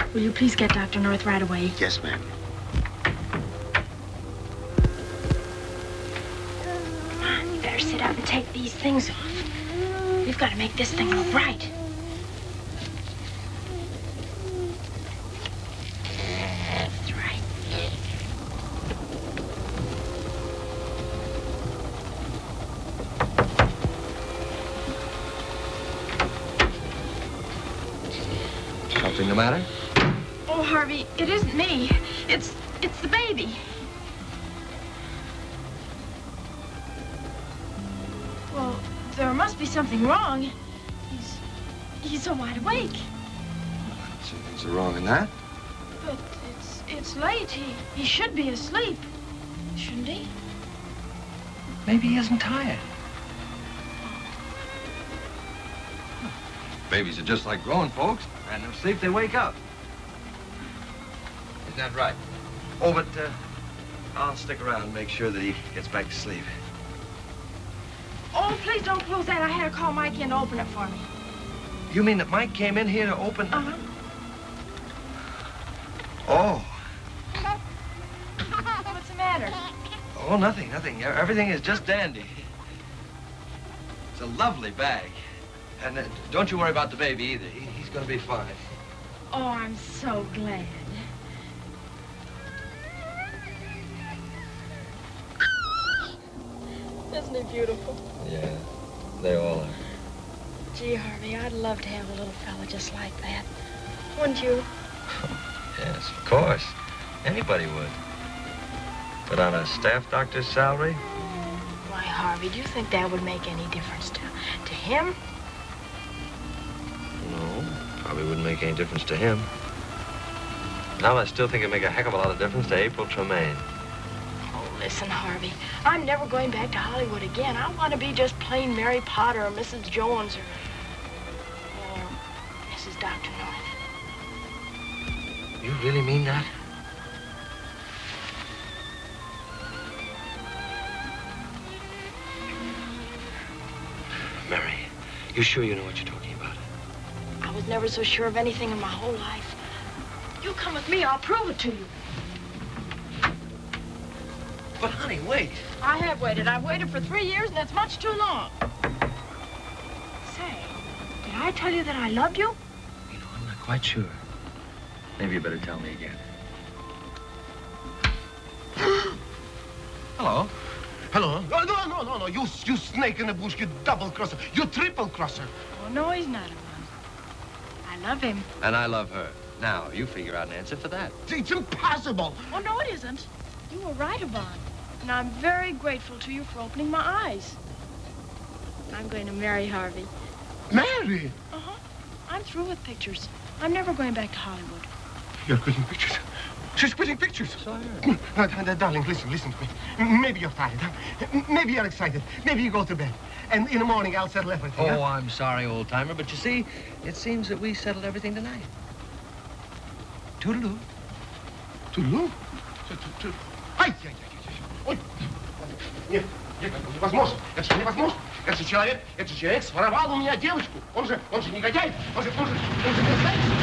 Will you please get Dr. North right away? Yes, ma'am. Come on, you better sit up and take these things off. We've got to make this thing look right. That's right. Something the matter? Oh, Harvey, it isn't me. It's the baby. Well, there must be something wrong. He's so wide awake. Is there wrong in that? But it's late. He should be asleep. Shouldn't he? Maybe he isn't tired. Babies are just like grown folks. And in sleep, they wake up. Isn't that right? Oh, but I'll stick around and make sure that he gets back to sleep. Oh, please don't close that. I had to call Mike in to open it for me. You mean that Mike came in here to open? Uh-huh. Oh. What's the matter? Oh, nothing. Everything is just dandy. It's a lovely bag. And don't you worry about the baby either. He's going to be fine. Oh, I'm so glad. Isn't he beautiful? Yeah, they all are. Gee, Harvey, I'd love to have a little fella just like that. Wouldn't you? Yes, of course. Anybody would. But on a staff doctor's salary? Why, Harvey, do you think that would make any difference to him? No, probably wouldn't make any difference to him. Now I still think it'd make a heck of a lot of difference to April Tremaine. Oh, listen, Harvey, I'm never going back to Hollywood again. I want to be just plain Mary Potter or Mrs. Jones or Mrs. Dr. North. You really mean that? Mary, you sure you know what you're talking about? I was never so sure of anything in my whole life. You come with me, I'll prove it to you. But, honey, wait. I have waited. I've waited for 3 years, and that's much too long. Say, did I tell you that I loved you? You know, I'm not quite sure. Maybe you better tell me again. Hello? Hello? No. You snake in the bush, you double crosser. You triple crosser. Oh, no, he's not a one. I love him. And I love her. Now, you figure out an answer for that. It's impossible. Oh, no, it isn't. You were right, Yvonne. And I'm very grateful to you for opening my eyes. I'm going to marry Harvey. Marry? Uh-huh. I'm through with pictures. I'm never going back to Hollywood. You're quitting pictures. She's quitting pictures. So I heard. Darling, listen to me. Maybe you're tired. Huh? Maybe you're excited. Maybe you go to bed. And in the morning, I'll settle everything. Oh, huh? I'm sorry, old-timer, but you see, it seems that we settled everything tonight. Toodaloo. Toodaloo? Ай! Ой! Нет, это невозможно. Это же невозможно. Этот человек своровал у меня девочку. Он же негодяй. Он же мерзавец.